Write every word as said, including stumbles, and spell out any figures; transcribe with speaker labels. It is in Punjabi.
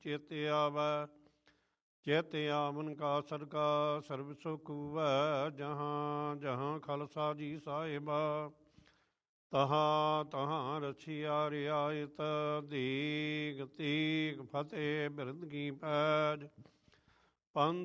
Speaker 1: ਚੇਤੇ ਆਵੈ। ਚੇਤੇ ਆਵਨ ਕਾ ਸਦਕਾ ਸਰਬ ਸੁਖ ਹੂਵੈ। ਜਹਾਂ ਜਹਾਂ ਖਾਲਸਾ ਜੀ ਸਾਹਿਬਾ, ਤਹਾਂ ਤਹਾਂ ਰਛੀਆ ਰਿਆਇਤ। ਦੀਗ ਤੀਗ ਫਤਿਹ ਬਿਰਦ ਕੀ ਪੈਜ। ਪੰਥ